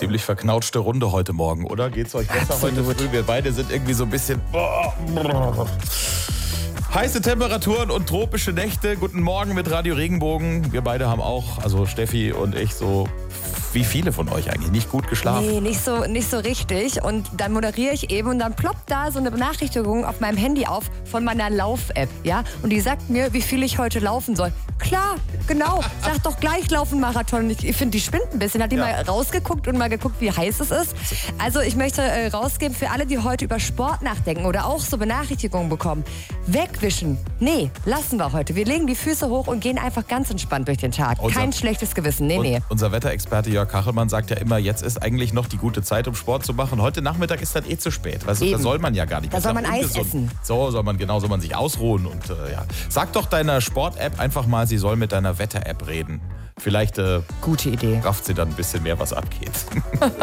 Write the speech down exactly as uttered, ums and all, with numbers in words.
Ziemlich verknautschte Runde heute Morgen, oder? Geht's euch besser Absolut. heute früh? Wir beide sind irgendwie so ein bisschen... Heiße Temperaturen und tropische Nächte. Guten Morgen mit Radio Regenbogen. Wir beide haben auch, also Steffi und ich, so wie viele von euch eigentlich, nicht gut geschlafen. Nee, nicht so, nicht so richtig. Und dann moderiere ich eben und dann ploppt da so eine Benachrichtigung auf meinem Handy auf von meiner Lauf-App. Ja? Und die sagt mir, wie viel ich heute laufen soll. Klar, genau. Sag doch gleich laufen Marathon. Ich, ich finde, die spinnt ein bisschen. Hat die Ja. mal rausgeguckt und mal geguckt, wie heiß es ist? Also ich möchte äh, rausgeben für alle, die heute über Sport nachdenken oder auch so Benachrichtigungen bekommen. Wegwischen. Nee, lassen wir heute. Wir legen die Füße hoch und gehen einfach ganz entspannt durch den Tag. Unser- Kein schlechtes Gewissen. Nee, Und nee. unser Wetterexperte Jörg Kachelmann sagt ja immer, jetzt ist eigentlich noch die gute Zeit, um Sport zu machen. Heute Nachmittag ist dann eh zu spät. Weißt du, da Eben. soll man ja gar nicht. Da Das soll ist man ja Eis ungesund. essen. So soll man, genau, soll man sich ausruhen. Und äh, ja. Sag doch deiner Sport-App einfach mal, sie soll mit deiner Wetter-App reden. Vielleicht äh, Gute Idee. rafft sie dann ein bisschen mehr, was abgeht.